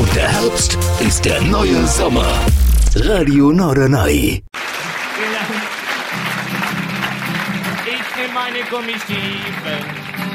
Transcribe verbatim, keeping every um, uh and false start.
Der Herbst ist der neue Sommer. Radio Norderney. Ich nehme meine Gummistiefeln